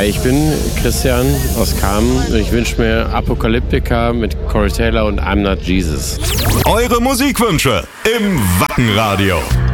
Hi, ich bin Christian aus Kamen und ich wünsche mir Apocalyptica mit Corey Taylor und I'm Not Jesus. Eure Musikwünsche im Wackenradio.